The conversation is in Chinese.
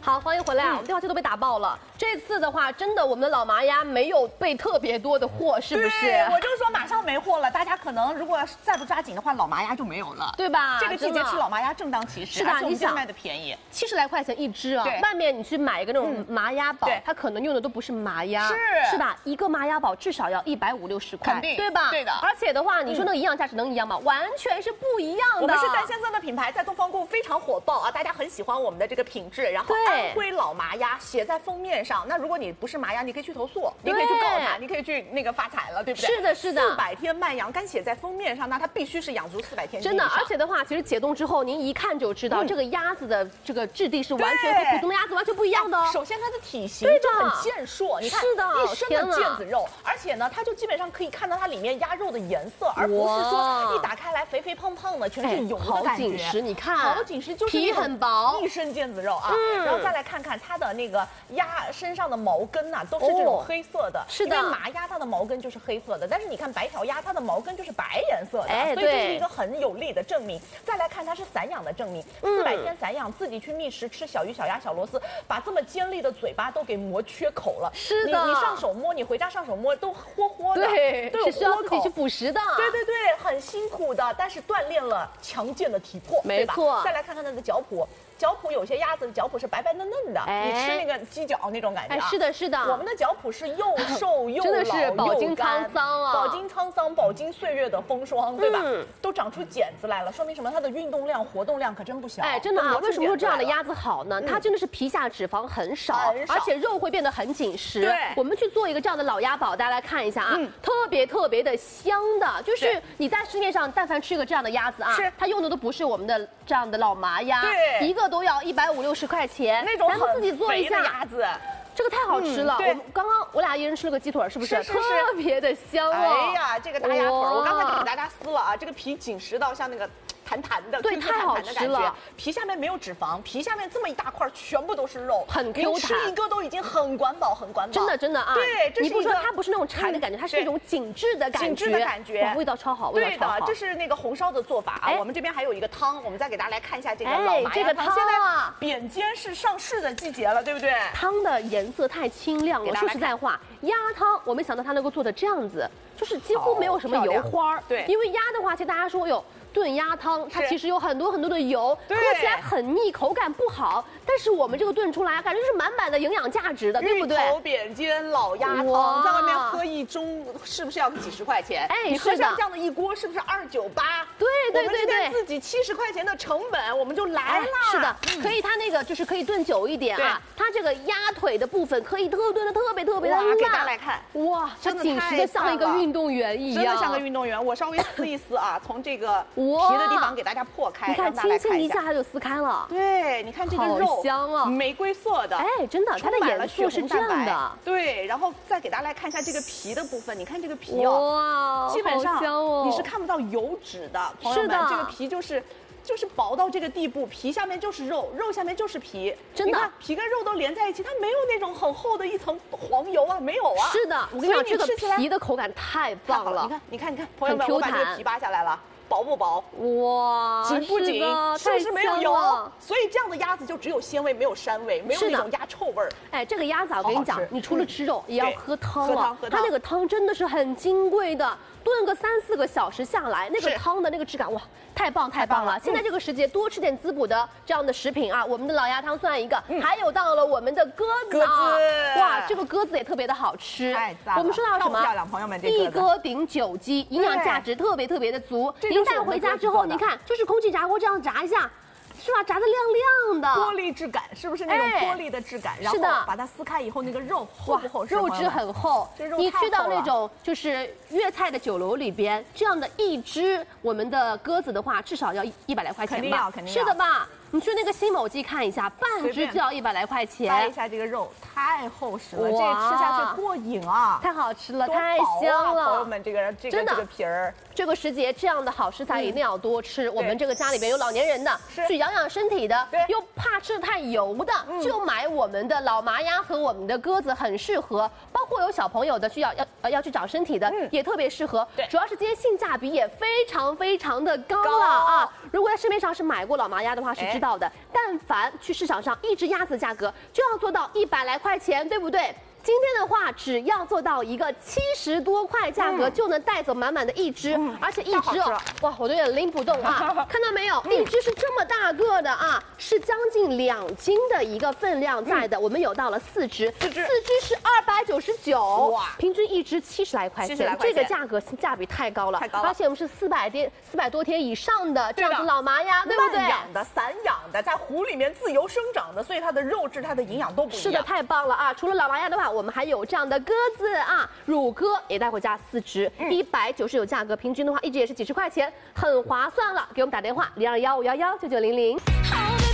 好，欢迎回来啊！我们电话线都被打爆了。这次的话，真的我们的老麻鸭没有备特别多的货，是不是？ 我就是说马上没货了，大家可能如果再不抓紧的话，老麻鸭就没有了， 对吧？ 这个季节吃老麻鸭正当其时， 是的， 你想卖的便宜 ，70来块钱一只啊。 对， 外面你去买一个那种麻鸭煲，它可能用的都不是麻鸭，是吧？一个麻鸭煲至少要150、60块， 肯定对吧？ 对的。 而且的话，你说那个营养价值能一样吗？完全是不一样的。 我们是淡鲜色的品牌，在东方购物非常火爆啊，大家很喜欢我们的这个品质。然后安徽老麻鸭写在封面上，那如果你不是麻鸭，你可以去投诉，你可以去告他，你可以去那个发财了，对不对？ 是的，是的。 400天慢养，干写在封面上，那它必须是养足400天。 真的，而且的话，其实解冻之后，您一看就知道这个鸭子的这个质地是完全和普通的鸭子完全不一样的哦。 首先它的体型就很健硕，你看是的， 一身的腱子肉，而且呢，它就基本上可以看到它里面鸭肉的颜色，而不是说一打开来肥肥胖胖的，全是油的感觉。 好紧实，你看， 好紧实，就是皮很薄， 一身腱子肉啊。然后再来看看它的那个鸭身上的毛根呐，都是这种黑色的。 是的， 因为麻鸭它的毛根就是黑色的，但是你看白条鸭它的毛根就是白颜色的，所以这是一个很有力的证明。再来看它是散养的证明，400天散养，自己去觅食吃小鱼、小鸭、小螺丝，把这么尖利的嘴巴都给磨缺口了。 是的， 你上手摸，你回家上手摸都豁豁的， 对， 都有是需要自己去捕食的。 对对对，很辛苦的，但是锻炼了强健的体魄， 没错。 再来看看它的脚蹼。脚蹼有些鸭子的脚蹼是白白嫩嫩的，你吃那个鸡脚那种感觉啊。 是的，是的。 我们的脚蹼是又瘦又老， 真的是饱经沧桑啊， 饱经沧桑，饱经岁月的风霜，对吧？都长出茧子来了，说明什么？它的运动量、活动量可真不小。 真的啊！为什么说这样的鸭子好呢？它真的是皮下脂肪很少，而且肉会变得很紧实。 对， 我们去做一个这样的老鸭煲，大家来看一下啊，特别的香的，就是你在市面上但凡吃一个这样的鸭子啊，它用的都不是我们的这样的老麻鸭， 对， 一个都要150、60块钱， 那种咱们自己做一下鸭子。 这个太好吃了！我俩一人吃了个鸡腿，是不是？特别的香哦！ 哎呀，这个大鸭腿，我刚才给大家撕了啊，这个皮紧实到像那个弹弹的， 对，太好吃了。 皮下面没有脂肪，皮下面这么一大块全部都是肉， 很 Q 弹， 吃一个都已经很管饱，很管饱。 真的啊！ 对， 你不说它不是那种柴的感觉，它是那种紧致的感觉， 紧致的感觉， 味道超好，味道超好。 对的，这是那个红烧的做法啊。我们这边还有一个汤，我们再给大家来看一下这个老麻鸭汤。现在扁尖是上市的季节了，对不对？ 汤的颜色太清亮了。说实在话，鸭汤我没想到它能够做的这样子，就是几乎没有什么油花。 对， 因为鸭的话，其实大家说炖鸭汤，它其实有很多的油，喝起来很腻，口感不好。但是我们这个炖出来，感觉是满满的营养价值的，对不对？ 芋头扁尖老鸭汤，在外面喝一盅是不是要个几十块钱？你喝上这样的一锅是不是298？ 对。 我们今天自己70块钱的成本，我们就来了。 是的，可以，它那个就是可以炖久一点啊。它这个鸭腿的部分可以炖的特别的辣。 给大家来看， 哇，这紧实的像一个运动员一样， 真的像个运动员。我稍微撕一撕啊，从这个皮的地方给大家破开， 你看，轻轻一下它就撕开了。 对，你看这个肉好香啊， 玫瑰色的， 真的，它的颜色是这样的。 对，然后再给大家来看一下这个皮的部分，你看这个皮哦， 哇， 基本上你是看不到油脂的，朋友们，这个皮就是薄到这个地步，皮下面就是肉，肉下面就是皮， 真的， 皮跟肉都连在一起，它没有那种很厚的一层黄油啊，没有啊。 是的，我跟你讲，这个皮的口感太棒了。 你看，朋友们，我把这个皮扒下来了。薄不薄？ 哇， 紧不紧？是不是没有油？所以这样的鸭子就只有鲜味，没有膻味，没有那种鸭臭味儿。 这个鸭子我跟你讲，你除了吃肉，也要喝汤了。它那个汤真的是很金贵的，炖个3、4个小时下来，那个汤的那个质感，哇，太棒了！现在这个时节多吃点滋补的这样的食品啊，我们的老鸭汤算一个，还有到了我们的鸽子啊，哇，这个鸽子也特别的好吃。我们说到什么？ 漂亮，朋友们， 一鸽顶9鸡，营养价值特别的足。您带回家之后，您看，就是空气炸锅这样炸一下，是吧？炸得亮亮的， 玻璃质感，是不是那种玻璃的质感？然后把它撕开以后，那个肉厚不厚？ 肉质很厚。你去到那种就是粤菜的酒楼里边，这样的一只我们的鸽子的话，至少要100来块钱吧？ 肯定要。 是的吧？你去那个新某记看一下，半只就要100来块钱。 掰一下这个肉，太厚实了，这吃下去过瘾啊！ 太好吃了，太香了， 朋友们，这个皮儿。 这个时节这样的好食材一定要多吃。我们这个家里边有老年人的，去养身体的，又怕吃太油的，就买我们的老麻鸭和我们的鸽子，很适合。包括有小朋友的需要去长身体的，也特别适合。主要是今天性价比也非常的高了啊！如果在市面上是买过老麻鸭的话，是知道。 到的，但凡去市场上一只鸭子的价格就要做到100来块钱，对不对？今天的话，只要做到一个70多块价格，就能带走满满的一只，而且一只哦，哇，我有点拎不动啊！看到没有，一只是这么大个的啊，是将近2斤的一个分量在的。我们有到了4只，4只是299，哇，平均一只70来块钱，这个价格性价比太高了，而且我们是400多天以上的这样子老麻鸭，对不对？ 养的、散养的，在湖里面自由生长的，所以它的肉质、它的营养都不一样。 是的，太棒了啊！除了老麻鸭的话，我们还有这样的鸽子啊，乳鸽也带回家4只，199价格，平均的话一只也是几十块钱，很划算了。给我们打电话0215119900。